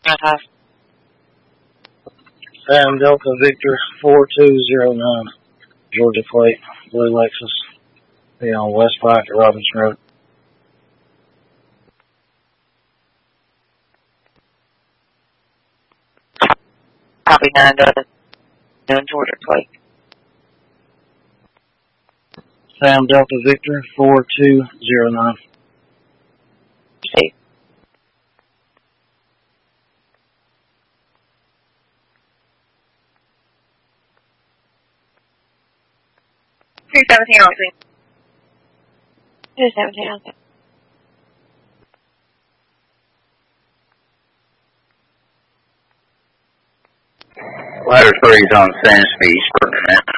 Sam Delta Victor 4209, Georgia plate, blue Lexus. Be on West Pike at Robinson Road. Copy 9 Delta, Georgia plate. Sam Delta Victor 4209. See. Two 17 on scene. 217 on scene. Ladder 3's on Sandsby, starting now.